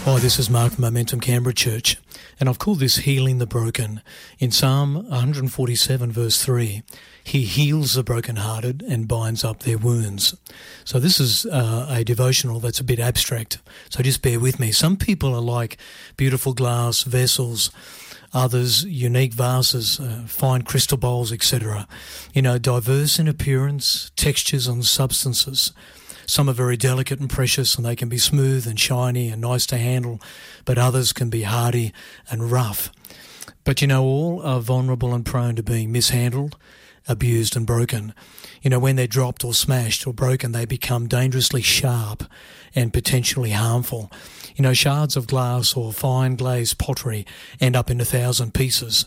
Hi, this is Mark from Momentum Canberra Church, and I've called this Healing the Broken. In Psalm 147 verse 3, He heals the brokenhearted and binds up their wounds. So this is a devotional that's a bit abstract, so just bear with me. Some people are like beautiful glass vessels, others unique vases, fine crystal bowls, etc. Diverse in appearance, textures and substances. Some are very delicate and precious, and they can be smooth and shiny and nice to handle, but others can be hardy and rough. But all are vulnerable and prone to being mishandled, abused and broken. When they're dropped or smashed or broken, they become dangerously sharp and potentially harmful. Shards of glass or fine glazed pottery end up in 1,000 pieces.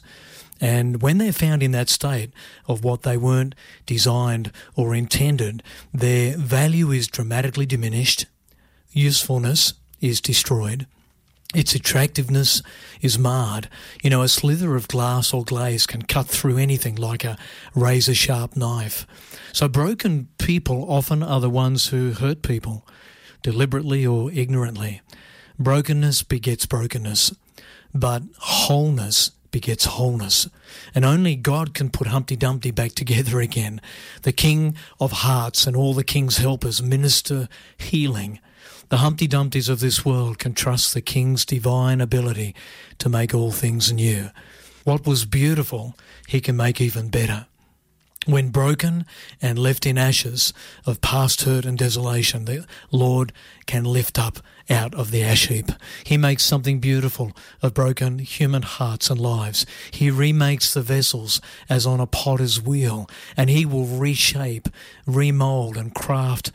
And when they're found in that state of what they weren't designed or intended, their value is dramatically diminished, usefulness is destroyed, its attractiveness is marred. A slither of glass or glaze can cut through anything like a razor-sharp knife. So broken people often are the ones who hurt people, deliberately or ignorantly. Brokenness begets brokenness, but wholeness begets wholeness. And only God can put Humpty Dumpty back together again. The King of Hearts and all the King's helpers minister healing. The Humpty Dumptys of this world can trust the King's divine ability to make all things new. What was beautiful, He can make even better. When broken and left in ashes of past hurt and desolation, the Lord can lift up out of the ash heap. He makes something beautiful of broken human hearts and lives. He remakes the vessels as on a potter's wheel, and He will reshape, remold and craft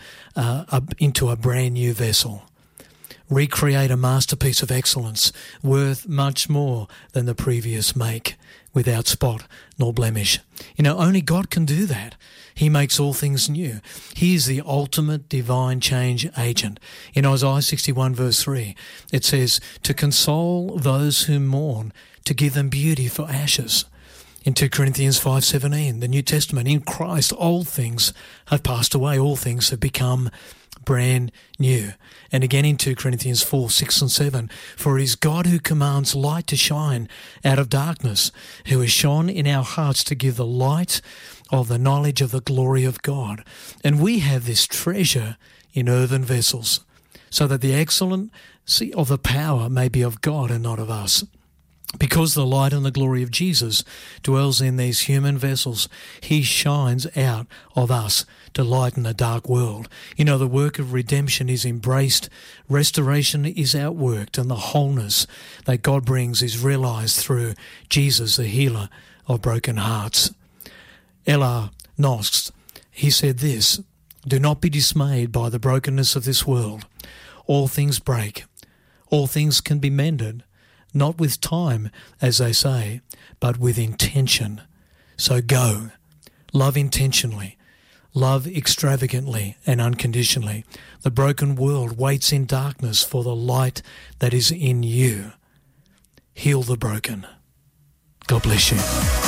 into a brand new vessel. Recreate a masterpiece of excellence worth much more than the previous make, without spot nor blemish. Only God can do that. He makes all things new. He is the ultimate divine change agent. In Isaiah 61 verse 3, it says, to console those who mourn, to give them beauty for ashes. In 2 Corinthians 5:17, the New Testament, in Christ all things have passed away, all things have become brand new. And again in 2 Corinthians 4:6 and 7, for it is God who commands light to shine out of darkness, who has shone in our hearts to give the light of the knowledge of the glory of God. And we have this treasure in earthen vessels, so that the excellency of the power may be of God and not of us. Because the light and the glory of Jesus dwells in these human vessels, He shines out of us to lighten a dark world. The work of redemption is embraced, restoration is outworked, and the wholeness that God brings is realised through Jesus, the healer of broken hearts. Ella Nosk, he said this, do not be dismayed by the brokenness of this world. All things break. All things can be mended. Not with time, as they say, but with intention. So go, love intentionally, love extravagantly and unconditionally. The broken world waits in darkness for the light that is in you. Heal the broken. God bless you.